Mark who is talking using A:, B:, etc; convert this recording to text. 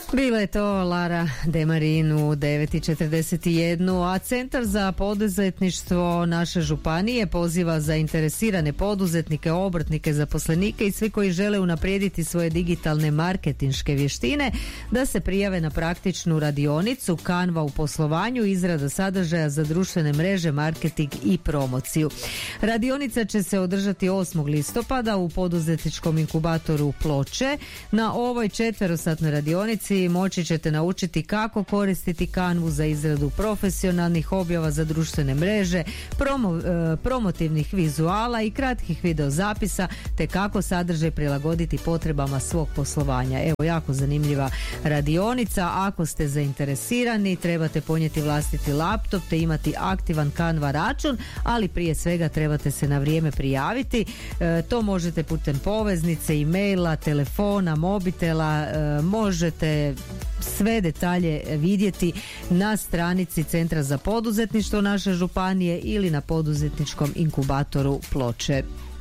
A: Bila je to Lara Demarin u 9:41, a Centar za poduzetništvo naše županije poziva zainteresirane poduzetnike, obrtnike, zaposlenike i svi koji žele unaprijediti svoje digitalne marketinške vještine da se prijave na praktičnu radionicu Canva u poslovanju, izrada sadržaja za društvene mreže, marketing i promociju. Radionica će se održati 8. listopada u poduzetničkom inkubatoru Ploče. Na ovoj 4-satnoj radionici moći ćete naučiti kako koristiti Canvu za izradu profesionalnih objava za društvene mreže, promotivnih vizuala i kratkih videozapisa, te kako sadržaj prilagoditi potrebama svog poslovanja. Evo, jako zanimljiva radionica. Ako ste zainteresirani, trebate ponijeti vlastiti laptop te imati aktivan Canva račun, ali prije svega trebate se na vrijeme prijaviti. To možete putem poveznice, e-maila, telefona, mobitela, možete sve detalje vidjeti na stranici Centra za poduzetništvo naše županije ili na poduzetničkom inkubatoru Ploče.